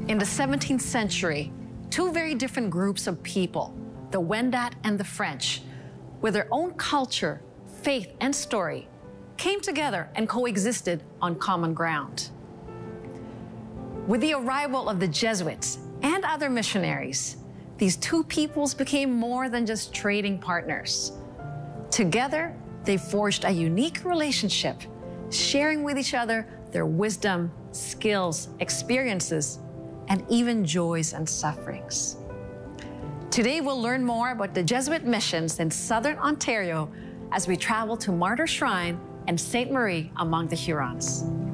In the 17th century, two very different groups of people, the Wendat and the French, with their own culture, faith, and story, came together and coexisted on common ground. With the arrival of the Jesuits and other missionaries, these two peoples became more than just trading partners. Together, they forged a unique relationship, sharing with each other their wisdom, skills, experiences, and even joys and sufferings. Today, we'll learn more about the Jesuit missions in Southern Ontario as we travel to Martyr Shrine and Ste. Marie among the Hurons.